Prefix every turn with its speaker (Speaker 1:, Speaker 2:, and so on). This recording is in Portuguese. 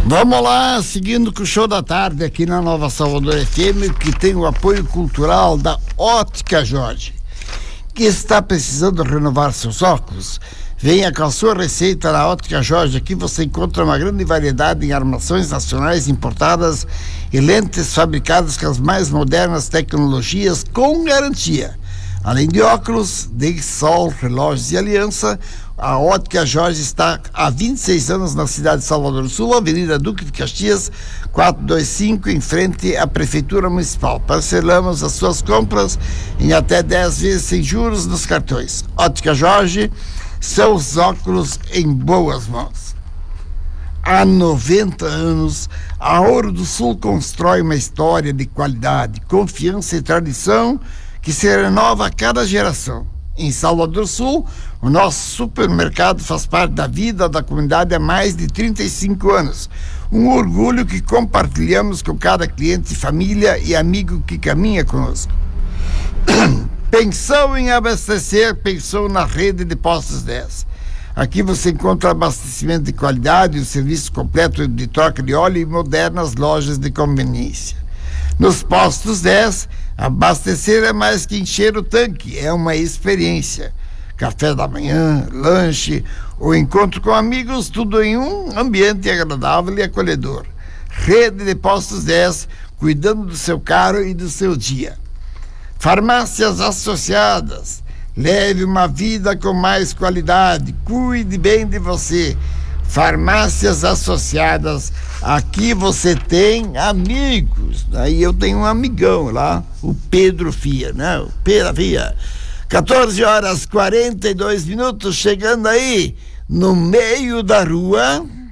Speaker 1: Vamos lá, seguindo com o show da tarde aqui na Nova Salvador FM, que tem o apoio cultural da Ótica Jorge, que está precisando renovar seus óculos. Venha com a sua receita na Ótica Jorge. Aqui você encontra uma grande variedade em armações nacionais importadas e lentes fabricadas com as mais modernas tecnologias com garantia. Além de óculos, de sol, relógios e aliança, a Ótica Jorge está há 26 anos na cidade de Salvador do Sul, Avenida Duque de Caxias, 425, em frente à Prefeitura Municipal. Parcelamos as suas compras em até 10 vezes sem juros nos cartões. Ótica Jorge, seus óculos em boas mãos. Há 90 anos, a Ouro do Sul constrói uma história de qualidade, confiança e tradição que se renova a cada geração. Em Salvador Sul, o nosso supermercado faz parte da vida da comunidade há mais de 35 anos. Um orgulho que compartilhamos com cada cliente, família e amigo que caminha conosco. Pensou em abastecer, pensou na rede de Postos 10. Aqui você encontra abastecimento de qualidade, um serviço completo de troca de óleo e modernas lojas de conveniência. Nos Postos 10, abastecer é mais que encher o tanque, é uma experiência. Café da manhã, lanche, ou encontro com amigos, tudo em um ambiente agradável e acolhedor. Rede de Postos 10, cuidando do seu carro e do seu dia. Farmácias Associadas, leve uma vida com mais qualidade, cuide bem de você. Farmácias Associadas, aqui você tem amigos. Aí eu tenho um amigão lá, o Pedro Fia, né? O Pedro Fia. 14h42, chegando aí no meio da rua.